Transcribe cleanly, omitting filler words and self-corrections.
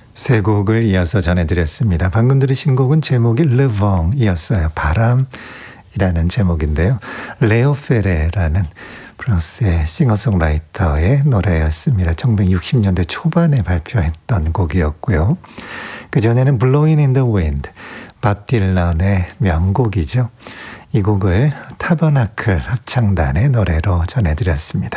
세 곡을 이어서 전해드렸습니다. 방금 들으신 곡은 제목이 르봉이었어요. 바람이라는 제목인데요. 레오 페레라는 프랑스의 싱어송라이터의 노래였습니다. 1960년대 초반에 발표했던 곡이었고요. 그전에는 Blowing in the Wind, 밥 딜런의 명곡이죠. 이 곡을 타버나클 합창단의 노래로 전해드렸습니다.